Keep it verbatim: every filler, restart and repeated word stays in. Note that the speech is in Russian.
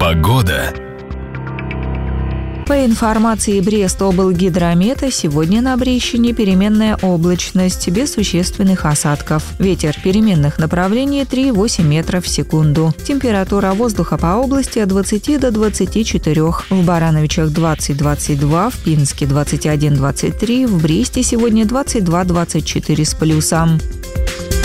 Погода. По информации Брест-облгидромета, сегодня на Брещине переменная облачность, без существенных осадков. Ветер переменных направлений три и восемь метров в секунду. Температура воздуха по области от двадцати до двадцати четырёх. В Барановичах двадцать - двадцать два, в Пинске двадцать один - двадцать три, в Бресте сегодня двадцать два - двадцать четыре с плюсом.